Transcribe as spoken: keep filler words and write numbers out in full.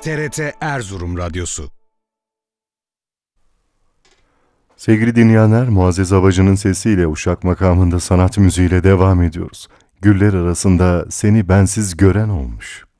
T R T Erzurum Radyosu. Sevgili dinleyenler, Muazzez Abacı'nın sesiyle Uşak makamında sanat müziğiyle devam ediyoruz. Güller arasında seni bensiz gören olmuş.